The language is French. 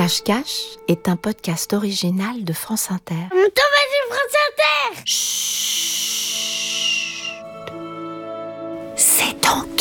Cache-Cache est un podcast original de France Inter. Thomas de France Inter. Chut. C'est ton